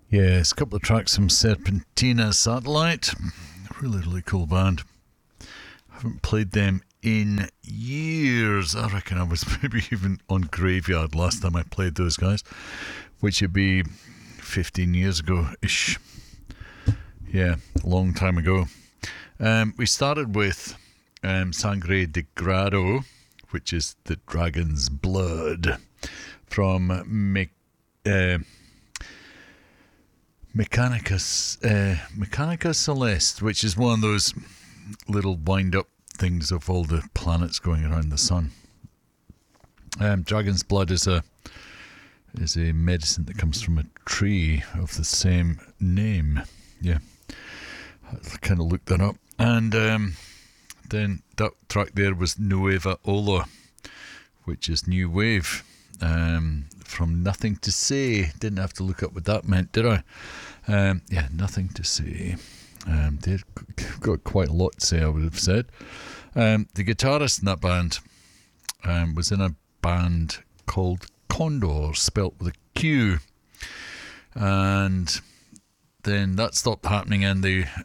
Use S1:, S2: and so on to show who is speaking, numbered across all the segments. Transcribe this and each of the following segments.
S1: Yes, a couple of tracks from Serpentina Satellite. Really, really cool band. Haven't played them in years. I reckon I was maybe even on Graveyard last time I played those guys, which would be 15 years ago-ish. Yeah, a long time ago. We started with Sangre de Grado, which is the Dragon's Blood, from Mechanica Celeste, which is one of those little wind-up things of all the planets going around the sun. Dragon's Blood is a medicine that comes from a tree of the same name. Yeah, I kind of looked that up. And then that track there was Nueva Ola, which is new wave. From Nothing to Say. Didn't have to look up what that meant, did I? Yeah, Nothing to Say. They've got quite a lot to say, I would have said. The guitarist in that band was in a band called Condor, spelt with a Q. And then that stopped happening, and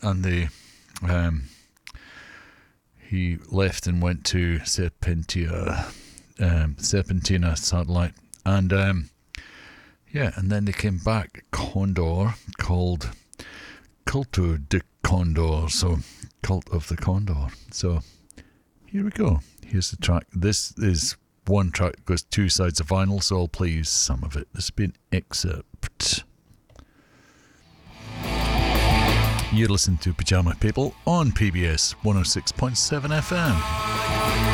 S1: he left and went to Serpentina Satellite, and and then they came back, Condor, called Culto de Condor, so Cult of the Condor. So here we go. Here's the track. This is one track that goes two sides of vinyl, so I'll play you some of it. This has been excerpt. You're listening to Pajama People on PBS 106.7 FM.